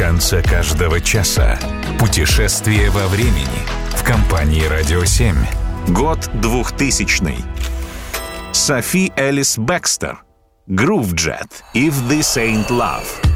конце каждого часа. Путешествие во времени в компании «Радио 7». Год 2000. Софи Элис Бекстер. Groove Jet. If This Ain't Love.